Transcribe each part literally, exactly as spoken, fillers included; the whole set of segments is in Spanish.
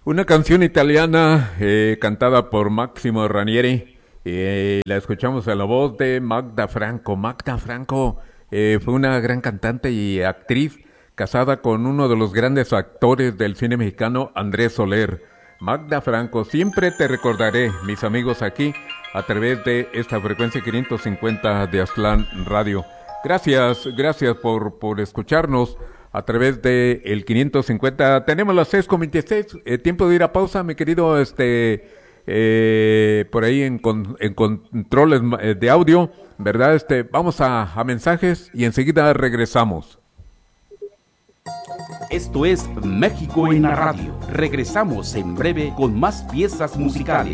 Una canción italiana eh, cantada por Máximo Ranieri. Eh, la escuchamos en la voz de Magda Franco. Magda Franco eh, fue una gran cantante y actriz casada con uno de los grandes actores del cine mexicano, Andrés Soler. Magda Franco, siempre te recordaré, mis amigos, aquí a través de esta frecuencia quinientos cincuenta de Aztlán Radio. Gracias, gracias por, por escucharnos a través de el quinientos cincuenta. Tenemos las seis con veintiséis, eh, tiempo de ir a pausa, mi querido, este, eh, por ahí en, con, en controles de audio, ¿verdad? Este, vamos a, a mensajes y enseguida regresamos. Esto es México en la Radio. Regresamos en breve con más piezas musicales.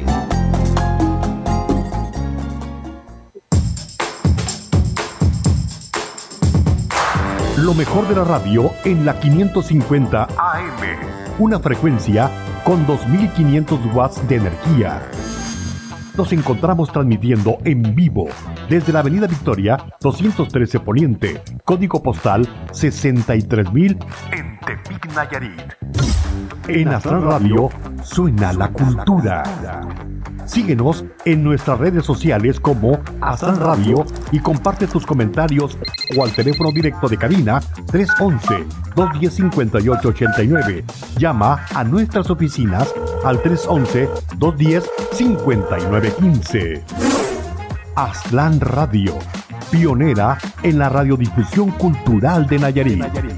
Lo mejor de la radio en la quinientos cincuenta A M. Una frecuencia con dos mil quinientos watts de energía. Nos encontramos transmitiendo en vivo desde la Avenida Victoria doscientos trece Poniente, código postal sesenta y tres mil en Tepic, Nayarit. En Aztlán Radio suena la cultura. Síguenos en nuestras redes sociales como Aztlán Radio y comparte tus comentarios o al teléfono directo de cabina tres once, dos diez, cincuenta y ocho ochenta y nueve. Llama a nuestras oficinas al tres once, dos diez, cincuenta y nueve quince. Aztlán Radio, pionera en la radiodifusión cultural de Nayarit.